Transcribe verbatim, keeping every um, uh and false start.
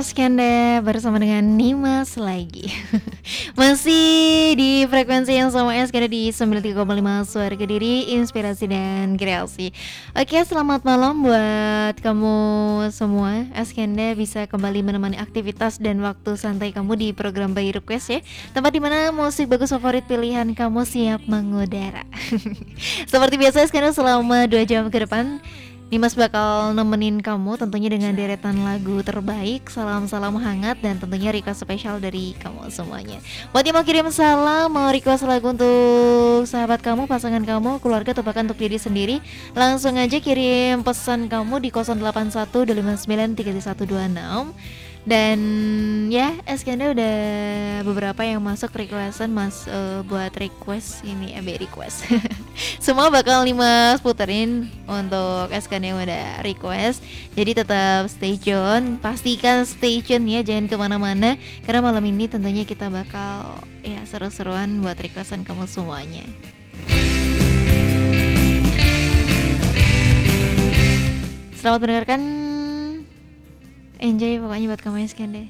Skanda bersama dengan Nimas lagi. Masih di frekuensi yang sama Skanda di sembilan puluh tiga koma lima Suara Kediri, inspirasi dan kreasi. Oke, selamat malam buat kamu semua. Skanda bisa kembali menemani aktivitas dan waktu santai kamu di program By Request ya. Tempat dimana musik bagus favorit pilihan kamu siap mengudara. Seperti biasa Skanda selama dua jam ke depan Nimas bakal nemenin kamu tentunya dengan deretan lagu terbaik, salam-salam hangat dan tentunya request spesial dari kamu semuanya. Buat yang mau kirim salam, mau request lagu untuk sahabat kamu, pasangan kamu, keluarga atau bahkan untuk diri sendiri, langsung aja kirim pesan kamu di nol delapan satu dua lima sembilan tiga satu dua enam. Dan ya, Eskanda udah beberapa yang masuk requestan mas uh, buat request ini A B request. Semua bakal Nimas puterin untuk Eskanda yang udah request. Jadi tetap stay tune, pastikan stay tune ya, jangan kemana-mana karena malam ini tentunya kita bakal ya seru-seruan buat requestan kamu semuanya. Selamat mendengarkan. Enjoy pokoknya buat kamu Eskanda.